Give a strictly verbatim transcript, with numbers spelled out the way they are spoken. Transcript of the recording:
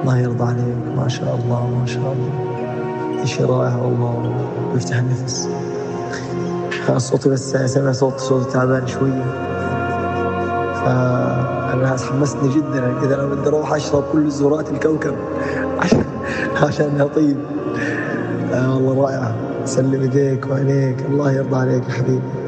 الله يرضى عليك، ما شاء الله ما شاء الله، شيء رائع والله ويفتح النفس. صوتي بس سمع صوت صوت تعبان شوية، فأنا حمسني جدا كذا. أنا بدي أروح أشرب كل زهورات الكوكب عشان عشان أطيب. آه والله رائعة، سلم إيديك وعينيك، الله يرضى عليك يا حبيبي.